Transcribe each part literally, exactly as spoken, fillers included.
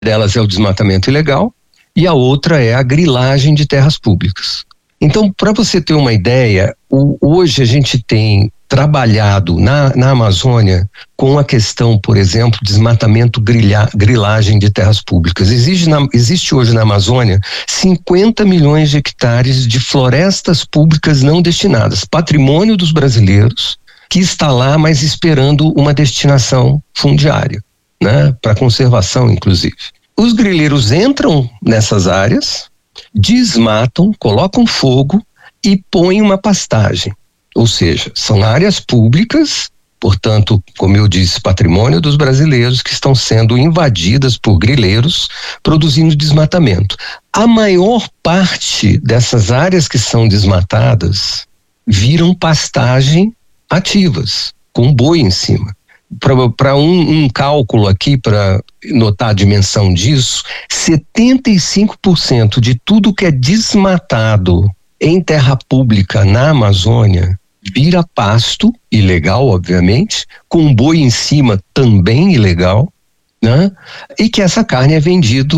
delas é o desmatamento ilegal e a outra é a grilagem de terras públicas. Então, para você ter uma ideia, o, hoje a gente tem trabalhado na, na Amazônia com a questão, por exemplo, desmatamento, grilha, grilagem de terras públicas. Existe, na, existe hoje na Amazônia cinquenta milhões de hectares de florestas públicas não destinadas, patrimônio dos brasileiros, que está lá, mas esperando uma destinação fundiária, né, para conservação, inclusive. Os grileiros entram nessas áreas, desmatam, colocam fogo e põem uma pastagem. Ou seja, são áreas públicas, portanto, como eu disse, patrimônio dos brasileiros que estão sendo invadidas por grileiros, produzindo desmatamento. A maior parte dessas áreas que são desmatadas viram pastagem ativas, com boi em cima. Para um, um cálculo aqui, para notar a dimensão disso, setenta e cinco por cento de tudo que é desmatado em terra pública na Amazônia vira pasto, ilegal, obviamente, com boi em cima, também ilegal, né? E que essa carne é vendido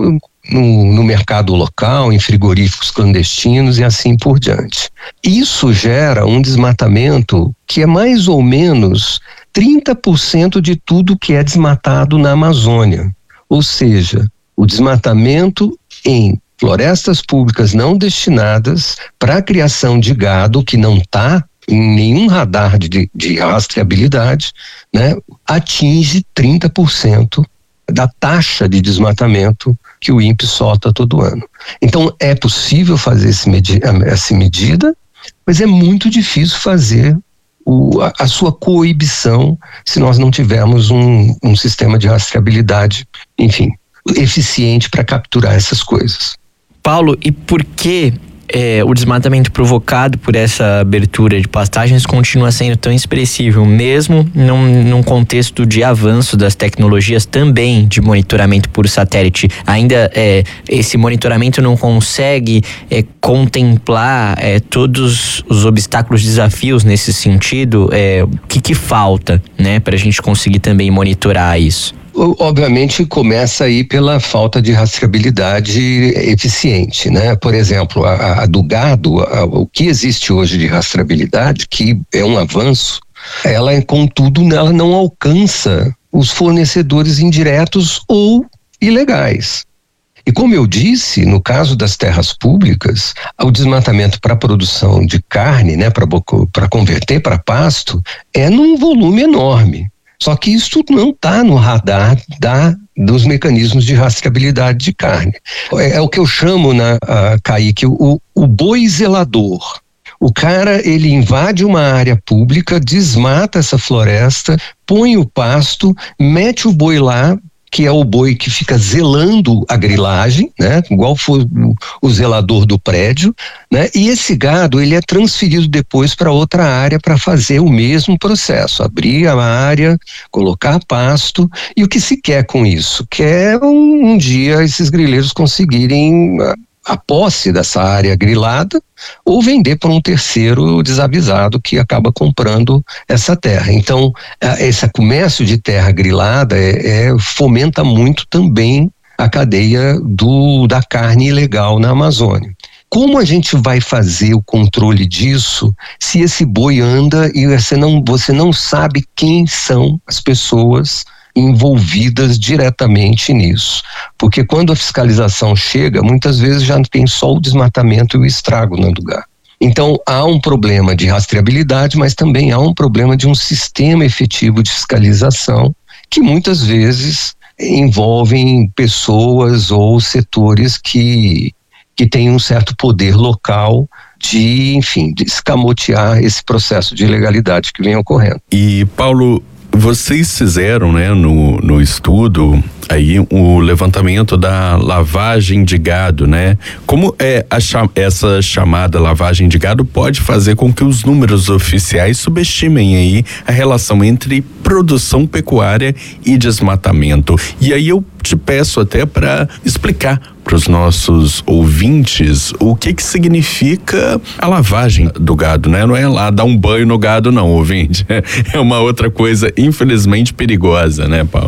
no, no mercado local, em frigoríficos clandestinos e assim por diante. Isso gera um desmatamento que é mais ou menos trinta por cento de tudo que é desmatado na Amazônia. Ou seja, o desmatamento em florestas públicas não destinadas para a criação de gado, que não está em nenhum radar de, de rastreabilidade, né, atinge trinta por cento da taxa de desmatamento que o INPE solta todo ano. Então, é possível fazer esse medi- essa medida, mas é muito difícil fazer o, a, a sua coibição se nós não tivermos um, um sistema de rastreabilidade, enfim, eficiente para capturar essas coisas. Paulo, e por que é, o desmatamento provocado por essa abertura de pastagens continua sendo tão expressivo, mesmo num, num contexto de avanço das tecnologias também de monitoramento por satélite? Ainda é, esse monitoramento não consegue é, contemplar é, todos os obstáculos, desafios nesse sentido? É, o que, que falta, né, para a gente conseguir também monitorar isso? Obviamente começa aí pela falta de rastreabilidade eficiente, né? Por exemplo, a, a do gado, a, o que existe hoje de rastreabilidade, que é um avanço, ela, contudo, ela não alcança os fornecedores indiretos ou ilegais. E como eu disse, no caso das terras públicas, o desmatamento para a produção de carne, né, para converter para pasto, é num volume enorme. Só que isso não está no radar da, dos mecanismos de rastreabilidade de carne. É, é o que eu chamo, na, uh, Kaique, o, o boi zelador. O cara, ele invade uma área pública, desmata essa floresta, põe o pasto, mete o boi lá, que é o boi que fica zelando a grilagem, né? Igual foi o, o zelador do prédio, né? E esse gado, ele é transferido depois para outra área para fazer o mesmo processo, abrir a área, colocar pasto. E o que se quer com isso? Quer um, um dia esses grileiros conseguirem a, a posse dessa área grilada ou vender para um terceiro desavisado que acaba comprando essa terra. Então, esse comércio de terra grilada é, é, fomenta muito também a cadeia do, da carne ilegal na Amazônia. Como a gente vai fazer o controle disso se esse boi anda e você não, você não sabe quem são as pessoas envolvidas diretamente nisso? Porque quando a fiscalização chega, muitas vezes já tem só o desmatamento e o estrago no lugar. Então há um problema de rastreabilidade, mas também há um problema de um sistema efetivo de fiscalização que muitas vezes envolvem pessoas ou setores que, que têm um certo poder local de, enfim, de escamotear esse processo de ilegalidade que vem ocorrendo. E, Paulo, vocês fizeram, né, no, no estudo aí o levantamento da lavagem de gado, né? Como é a, essa chamada lavagem de gado pode fazer com que os números oficiais subestimem aí a relação entre produção pecuária e desmatamento? E aí eu te peço até para explicar para os nossos ouvintes o que que significa a lavagem do gado, né? Não é lá dar um banho no gado não, ouvinte. É uma outra coisa, infelizmente, perigosa, né, Paulo?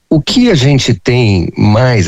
o que a gente tem mais